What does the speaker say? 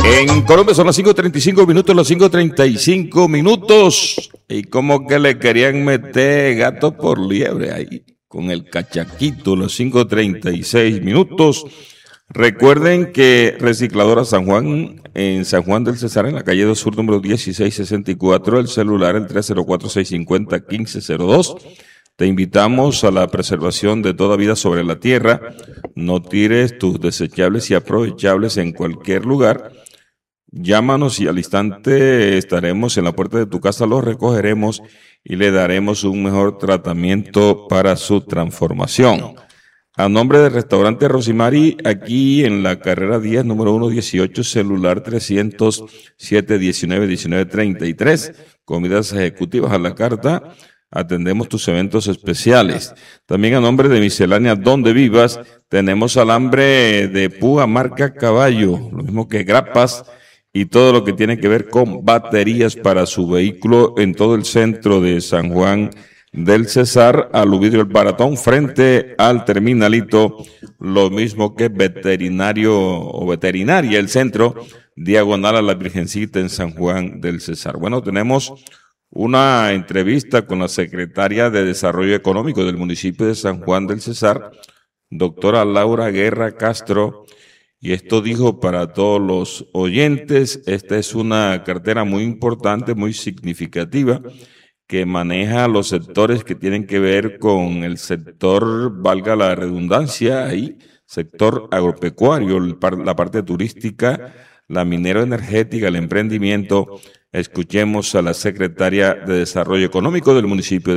En Colombia son las 5:35 minutos, las 5:35 minutos. Y como que le querían meter gato por liebre ahí, con el cachaquito, los 5:36 minutos. Recuerden que Recicladora San Juan, en San Juan del Cesar, en la calle 2 Sur, número 1664, el celular el 304-650-1502. Te invitamos a la preservación de toda vida sobre la tierra. No tires tus desechables y aprovechables en cualquier lugar. Llámanos y al instante estaremos en la puerta de tu casa, los recogeremos y le daremos un mejor tratamiento para su transformación. A nombre del restaurante Rosimari, aquí en la carrera 10, número 118, celular 300-719-1933, comidas ejecutivas a la carta, atendemos tus eventos especiales. También a nombre de Miscelánea Donde Vivas, tenemos alambre de púa marca Caballo, lo mismo que grapas, y todo lo que tiene que ver con baterías para su vehículo en todo el centro de San Juan del Cesar, Aluvidrio El Baratón, frente al terminalito, lo mismo que veterinario o veterinaria, el centro, diagonal a la Virgencita en San Juan del Cesar. Bueno, tenemos una entrevista con la secretaria de Desarrollo Económico del municipio de San Juan del Cesar, doctora Laura Guerra Castro. Y esto dijo para todos los oyentes, esta es una cartera muy importante, muy significativa, que maneja los sectores que tienen que ver con el sector, valga la redundancia ahí, sector agropecuario, la parte turística, la minero-energética, el emprendimiento. Escuchemos a la secretaria de Desarrollo Económico del municipio